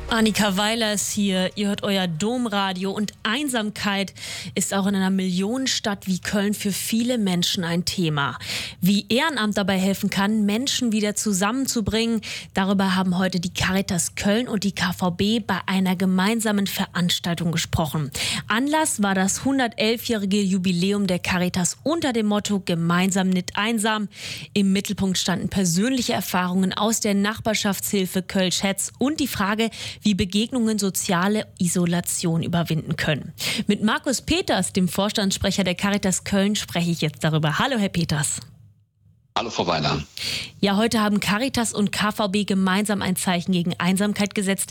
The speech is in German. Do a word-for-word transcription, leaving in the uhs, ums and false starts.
Annika Weiler ist hier, ihr hört euer Domradio und Einsamkeit ist auch in einer Millionenstadt wie Köln für viele Menschen ein Thema. Wie Ehrenamt dabei helfen kann, Menschen wieder zusammenzubringen, darüber haben heute die Caritas Köln und die K V B bei einer gemeinsamen Veranstaltung gesprochen. Anlass war das hundertelfjährige Jubiläum der Caritas unter dem Motto Gemeinsam nicht einsam. Im Mittelpunkt standen persönliche Erfahrungen aus der Nachbarschaftshilfe Köln-Schätz und die Frage, wie Begegnungen soziale Isolation überwinden können. Mit Markus Peters, dem Vorstandssprecher der Caritas Köln, spreche ich jetzt darüber. Hallo, Herr Peters. Hallo, Frau Weiler. Ja, heute haben Caritas und K V B gemeinsam ein Zeichen gegen Einsamkeit gesetzt.